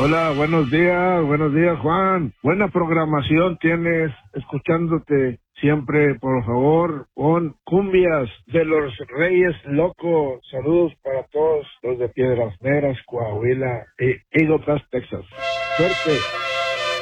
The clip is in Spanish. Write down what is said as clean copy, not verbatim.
Hola, buenos días Juan. Buena programación tienes, escuchándote siempre, por favor, con cumbias de los Reyes Locos. Saludos para todos los de Piedras Negras, Coahuila y Eagle Pass, Texas. Suerte.